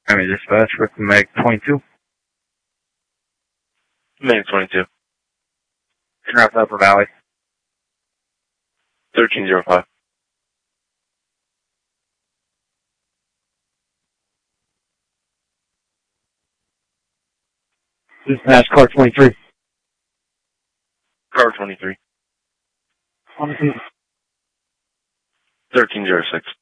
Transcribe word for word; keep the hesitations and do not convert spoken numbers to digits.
Miami Dispatch with Meg twenty-two. Meg twenty-two. North Upper Valley. thirteen zero five. Dispatch, car twenty-three. Car twenty-three. thirteen zero six.